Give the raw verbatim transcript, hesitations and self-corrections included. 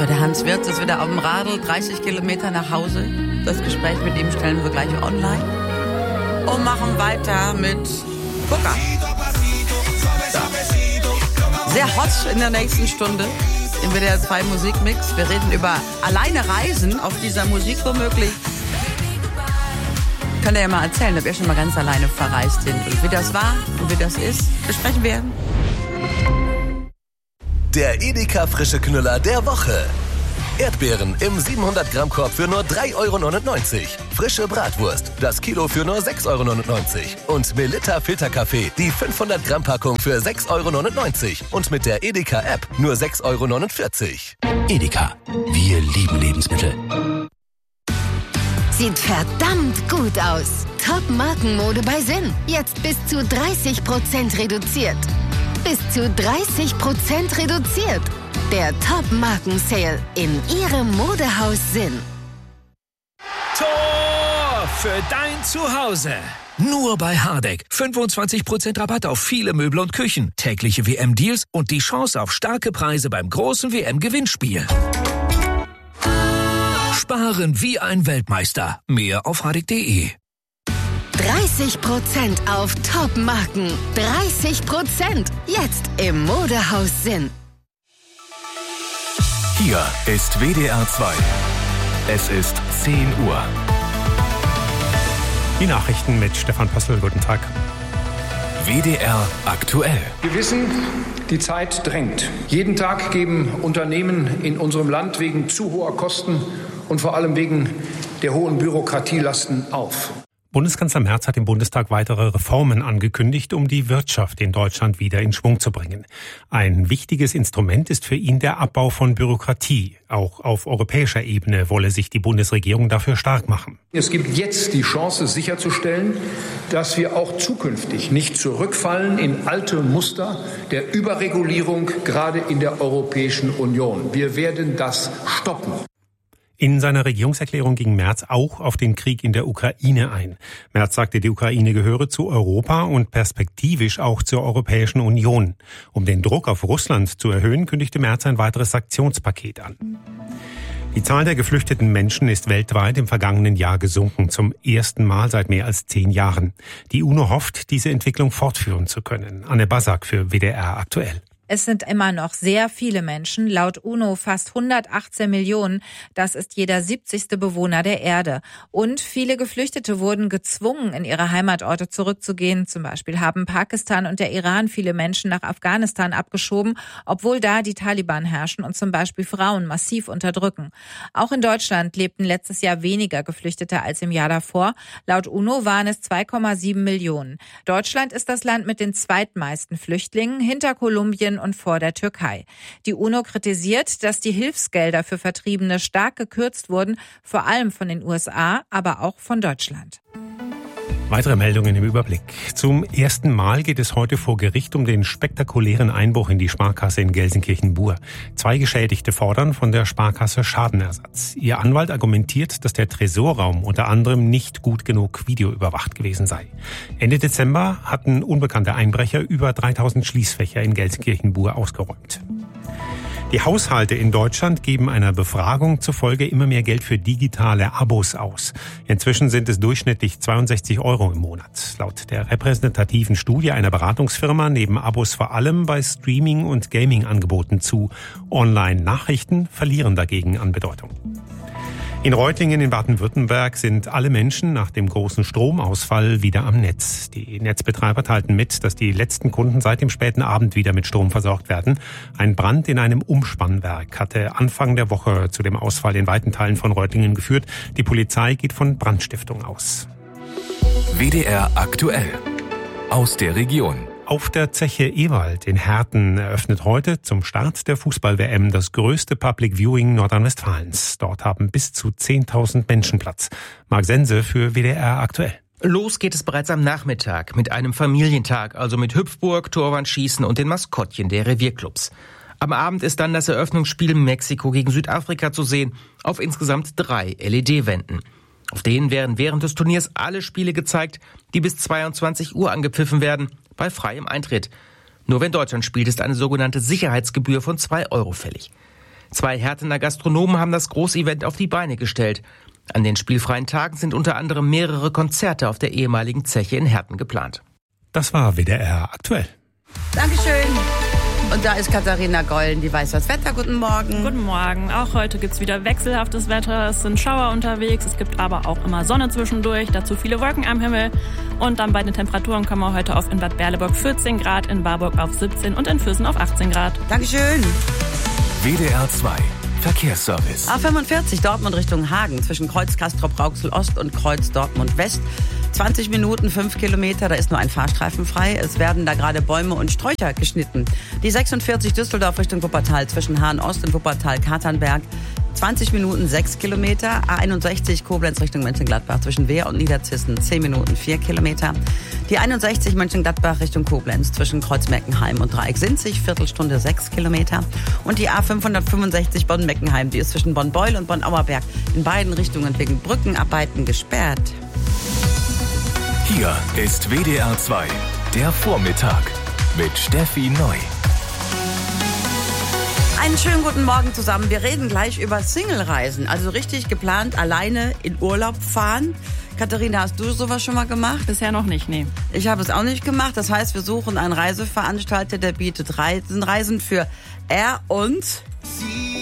So, der Hans Wirz ist wieder auf dem Radl, dreißig Kilometer nach Hause. Das Gespräch mit ihm stellen wir gleich online. Und machen weiter mit Gucker. So. Sehr hot in der nächsten Stunde im W D R zwei Musikmix. Wir reden über alleine Reisen auf dieser Musik womöglich. Könnt ihr ja mal erzählen, ob ihr schon mal ganz alleine verreist sind. Und wie das war und wie das ist, besprechen wir. Der Edeka frische Knüller der Woche. Erdbeeren im siebenhundert Gramm Korb für nur drei Euro neunundneunzig. Frische Bratwurst, das Kilo für nur sechs Euro neunundneunzig. Und Melitta Filterkaffee, die fünfhundert Gramm Packung für sechs Euro neunundneunzig. Und mit der Edeka App nur sechs Euro neunundvierzig. Edeka, wir lieben Lebensmittel. Sieht verdammt gut aus. Top-Markenmode bei Sinn. Jetzt bis zu dreißig Prozent reduziert. Bis zu dreißig Prozent reduziert. Der Top-Marken-Sale in Ihrem Modehaus Sinn. Tor für dein Zuhause. Nur bei Hardegg. fünfundzwanzig Prozent Rabatt auf viele Möbel und Küchen. Tägliche W M-Deals und die Chance auf starke Preise beim großen W M-Gewinnspiel. Sparen wie ein Weltmeister. Mehr auf hardegg punkt de. dreißig Prozent auf Top-Marken. dreißig Prozent. Jetzt im Modehaus Sinn. Hier ist W D R zwei. Es ist zehn Uhr. Die Nachrichten mit Stefan Pössl. Guten Tag. W D R aktuell. Wir wissen, die Zeit drängt. Jeden Tag geben Unternehmen in unserem Land wegen zu hoher Kosten und vor allem wegen der hohen Bürokratielasten auf. Bundeskanzler Merz hat im Bundestag weitere Reformen angekündigt, um die Wirtschaft in Deutschland wieder in Schwung zu bringen. Ein wichtiges Instrument ist für ihn der Abbau von Bürokratie. Auch auf europäischer Ebene wolle sich die Bundesregierung dafür stark machen. Es gibt jetzt die Chance sicherzustellen, dass wir auch zukünftig nicht zurückfallen in alte Muster der Überregulierung, gerade in der Europäischen Union. Wir werden das stoppen. In seiner Regierungserklärung ging Merz auch auf den Krieg in der Ukraine ein. Merz sagte, die Ukraine gehöre zu Europa und perspektivisch auch zur Europäischen Union. Um den Druck auf Russland zu erhöhen, kündigte Merz ein weiteres Sanktionspaket an. Die Zahl der geflüchteten Menschen ist weltweit im vergangenen Jahr gesunken, zum ersten Mal seit mehr als zehn Jahren. Die UNO hofft, diese Entwicklung fortführen zu können. Anne Basak für W D R aktuell. Es sind immer noch sehr viele Menschen, laut UNO fast hundertachtzehn Millionen. Das ist jeder siebzigste Bewohner der Erde. Und viele Geflüchtete wurden gezwungen, in ihre Heimatorte zurückzugehen. Zum Beispiel haben Pakistan und der Iran viele Menschen nach Afghanistan abgeschoben, obwohl da die Taliban herrschen und zum Beispiel Frauen massiv unterdrücken. Auch in Deutschland lebten letztes Jahr weniger Geflüchtete als im Jahr davor. Laut UNO waren es zwei Komma sieben Millionen. Deutschland ist das Land mit den zweitmeisten Flüchtlingen, hinter Kolumbien und vor der Türkei. Die UNO kritisiert, dass die Hilfsgelder für Vertriebene stark gekürzt wurden, vor allem von den U S A, aber auch von Deutschland. Weitere Meldungen im Überblick. Zum ersten Mal geht es heute vor Gericht um den spektakulären Einbruch in die Sparkasse in Gelsenkirchen-Bur. Zwei Geschädigte fordern von der Sparkasse Schadenersatz. Ihr Anwalt argumentiert, dass der Tresorraum unter anderem nicht gut genug videoüberwacht gewesen sei. Ende Dezember hatten unbekannte Einbrecher über dreitausend Schließfächer in Gelsenkirchen-Bur ausgeräumt. Die Haushalte in Deutschland geben einer Befragung zufolge immer mehr Geld für digitale Abos aus. Inzwischen sind es durchschnittlich zweiundsechzig Euro im Monat. Laut der repräsentativen Studie einer Beratungsfirma nehmen Abos vor allem bei Streaming- und Gaming-Angeboten zu. Online-Nachrichten verlieren dagegen an Bedeutung. In Reutlingen in Baden-Württemberg sind alle Menschen nach dem großen Stromausfall wieder am Netz. Die Netzbetreiber teilten mit, dass die letzten Kunden seit dem späten Abend wieder mit Strom versorgt werden. Ein Brand in einem Umspannwerk hatte Anfang der Woche zu dem Ausfall in weiten Teilen von Reutlingen geführt. Die Polizei geht von Brandstiftung aus. W D R aktuell. Aus der Region. Auf der Zeche Ewald in Herten eröffnet heute zum Start der Fußball-W M das größte Public Viewing Nordrhein-Westfalens. Dort haben bis zu zehntausend Menschen Platz. Marc Sense für W D R aktuell. Los geht es bereits am Nachmittag mit einem Familientag, also mit Hüpfburg, Torwandschießen und den Maskottchen der Revierclubs. Am Abend ist dann das Eröffnungsspiel Mexiko gegen Südafrika zu sehen, auf insgesamt drei L E D-Wänden. Auf denen werden während des Turniers alle Spiele gezeigt, die bis zweiundzwanzig Uhr angepfiffen werden, bei freiem Eintritt. Nur wenn Deutschland spielt, ist eine sogenannte Sicherheitsgebühr von zwei Euro fällig. Zwei Hertener Gastronomen haben das Großevent auf die Beine gestellt. An den spielfreien Tagen sind unter anderem mehrere Konzerte auf der ehemaligen Zeche in Herten geplant. Das war W D R aktuell. Dankeschön. Und da ist Katharina Gollen, die weiß das Wetter. Guten Morgen. Guten Morgen. Auch heute gibt's wieder wechselhaftes Wetter. Es sind Schauer unterwegs. Es gibt aber auch immer Sonne zwischendurch. Dazu viele Wolken am Himmel. Und dann bei den Temperaturen kommen wir heute auf in Bad Berleburg vierzehn Grad, in Barburg auf siebzehn und in Füssen auf achtzehn Grad. Dankeschön. W D R zwei Verkehrsservice. A fünfundvierzig Dortmund Richtung Hagen zwischen Kreuz Castrop-Rauxel Ost und Kreuz Dortmund West. zwanzig Minuten, fünf Kilometer, da ist nur ein Fahrstreifen frei. Es werden da gerade Bäume und Sträucher geschnitten. Die sechsundvierzig Düsseldorf Richtung Wuppertal zwischen Hahn Ost und Wuppertal-Katernberg. zwanzig Minuten, sechs Kilometer. A einundsechzig Koblenz Richtung Mönchengladbach zwischen Wehr und Niederzissen, zehn Minuten, vier Kilometer. Die einundsechzig Mönchengladbach Richtung Koblenz zwischen Kreuz-Meckenheim und Dreieck-Sinzig, Viertelstunde, sechs Kilometer. Und die A fünfhundertfünfundsechzig Bonn-Meckenheim, die ist zwischen Bonn-Beul und Bonn-Auerberg in beiden Richtungen wegen Brückenarbeiten gesperrt. Hier ist W D R zwei, der Vormittag mit Steffi Neu. Einen schönen guten Morgen zusammen. Wir reden gleich über Single-Reisen, also richtig geplant alleine in Urlaub fahren. Katharina, hast du sowas schon mal gemacht? Bisher noch nicht, nee. Ich habe es auch nicht gemacht. Das heißt, wir suchen einen Reiseveranstalter, der bietet Reisen, Reisen für er und